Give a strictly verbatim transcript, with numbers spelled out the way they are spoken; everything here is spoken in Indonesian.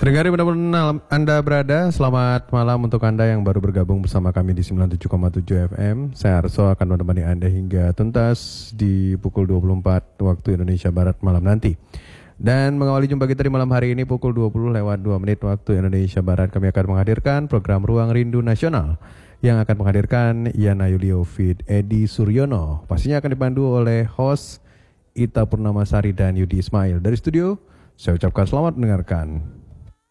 Terdengar benar-benar Anda berada. Selamat malam untuk Anda yang baru bergabung bersama kami di sembilan puluh tujuh koma tujuh F M. Saya Arso akan menemani Anda hingga tuntas di pukul dua puluh empat waktu Indonesia Barat malam nanti. Dan mengawali jumpa kita di malam hari ini pukul dua puluh lewat dua menit waktu Indonesia Barat, kami akan menghadirkan program Ruang Rindu Nasional yang akan menghadirkan Yana Yulio Fit Edi Suryono. Pastinya akan dipandu oleh host Ita Purnamasari dan Yudi Ismail. Dari studio, saya ucapkan selamat mendengarkan.